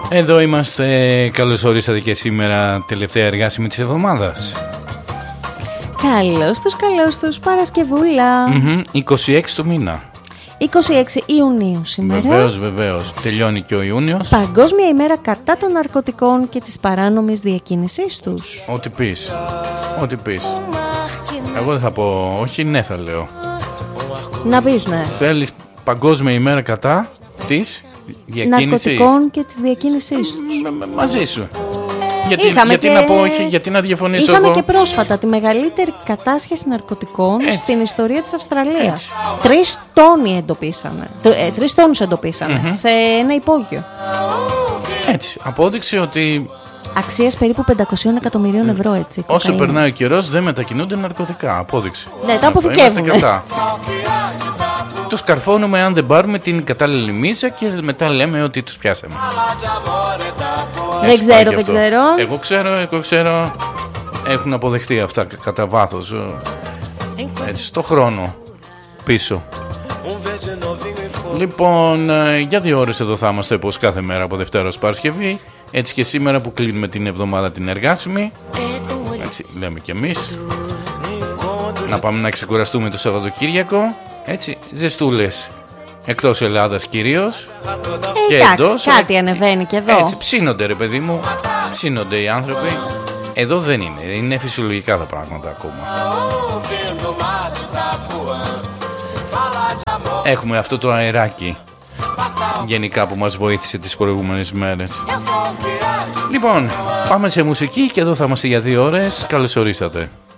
Εδώ είμαστε, καλώς ορίσατε και σήμερα, τελευταία εργάσιμη της εβδομάδας. Καλώς τους, Παρασκευούλα. 26 του μήνα. 26 Ιουνίου σήμερα. Βεβαίως, τελειώνει και ο Ιούνιος. Παγκόσμια ημέρα κατά των ναρκωτικών και της παράνομης διακίνησής τους. Ό,τι πεις. Εγώ δεν θα πω όχι, ναι θα λέω. Να πεις ναι. Θέλεις παγκόσμια ημέρα κατά της διακίνησης ναρκωτικών και της διακίνησής τους. Μαζί σου. Γιατί να πω όχι, γιατί να διαφωνήσω είχαμε εγώ. και πρόσφατα τη μεγαλύτερη κατάσχεση ναρκωτικών στην ιστορία της Αυστραλίας. 3 τόνους εντοπίσανε σε ένα υπόγειο. Έτσι, απόδειξη ότι αξίας περίπου 500 εκατομμυρίων ευρώ, έτσι. Όσο περνάει ο καιρός δεν μετακινούνται ναρκωτικά. Απόδειξη. Ναι, τα αποθηκεύουμε. Τους καρφώνουμε αν δεν πάρουμε την κατάλληλη μίζα και μετά λέμε ότι τους πιάσαμε. Δεν ξέρω. Εγώ ξέρω. Έχουν αποδεχτεί αυτά κατά βάθος. Έτσι, στο χρόνο πίσω. Λοιπόν, για 2 ώρες εδώ θα είμαστε όπως κάθε μέρα από Δευτέρα ως Παρασκευή. Έτσι και σήμερα που κλείνουμε την εβδομάδα την εργάσιμη. Έτσι λέμε κι εμείς. Να πάμε να ξεκουραστούμε το Σαββατοκύριακο. Έτσι, ζεστούλες εκτός Ελλάδας κυρίως. Και εντός. Κάτι ανεβαίνει και εδώ. Έτσι, ψήνονται ρε παιδί μου. Ψήνονται οι άνθρωποι. Εδώ δεν είναι. Είναι φυσιολογικά τα πράγματα ακόμα. Έχουμε αυτό το αεράκι γενικά που μας βοήθησε τις προηγούμενες μέρες. Λοιπόν, πάμε σε μουσική και εδώ θα είμαστε για 2 ώρες. Καλώς ορίσατε.